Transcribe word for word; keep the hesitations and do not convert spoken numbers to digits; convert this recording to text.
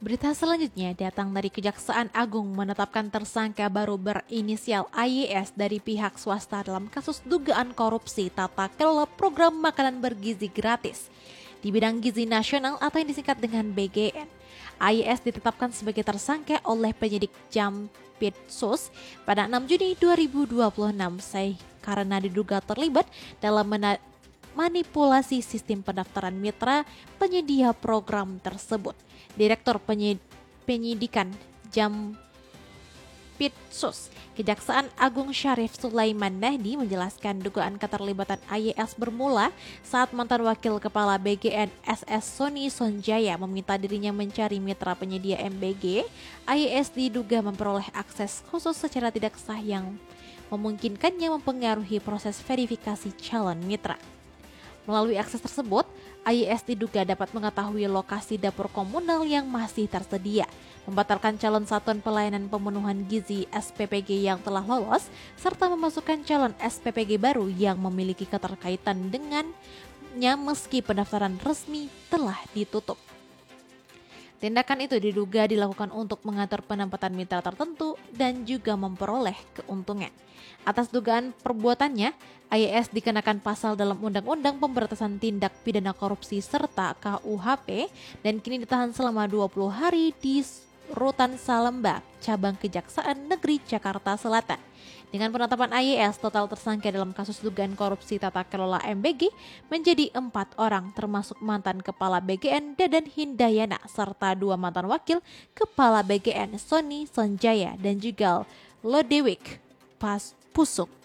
Berita selanjutnya datang dari Kejaksaan Agung menetapkan tersangka baru berinisial A Y S dari pihak swasta dalam kasus dugaan korupsi tata kelola program makanan bergizi gratis di bidang gizi nasional atau yang disingkat dengan B G N. A Y S ditetapkan sebagai tersangka oleh penyidik Jampitsus pada enam Juni dua ribu dua puluh enam karena diduga terlibat dalam mena- manipulasi sistem pendaftaran mitra penyedia program tersebut. Direktur Penyid- Penyidikan Jampitsus Kejaksaan Agung Syarif Sulaiman Nahdi menjelaskan dugaan keterlibatan A Y S bermula saat mantan Wakil Kepala B G N S S Sony Sonjaya meminta dirinya mencari mitra penyedia M B G. A Y S diduga memperoleh akses khusus secara tidak sah yang memungkinkannya mempengaruhi proses verifikasi calon mitra. Melalui akses tersebut, A Y S diduga dapat mengetahui lokasi dapur komunal yang masih tersedia, membatalkan calon satuan pelayanan pemenuhan gizi S P P G yang telah lolos, serta memasukkan calon S P P G baru yang memiliki keterkaitan dengannya meski pendaftaran resmi telah ditutup. Tindakan itu diduga dilakukan untuk mengatur penempatan mitra tertentu dan juga memperoleh keuntungan. Atas dugaan perbuatannya, A Y S dikenakan pasal dalam Undang-Undang Pemberantasan Tindak Pidana Korupsi serta K U H P dan kini ditahan selama dua puluh hari di Rutan Salemba, Cabang Kejaksaan Negeri Jakarta Selatan. Dengan penetapan A Y S, total tersangka dalam kasus dugaan korupsi tata kelola M B G menjadi empat orang, termasuk mantan Kepala B G N Dadan Hindayana serta dua mantan Wakil Kepala B G N Sony Sonjaya dan juga Lodewijk Pas Pusuk.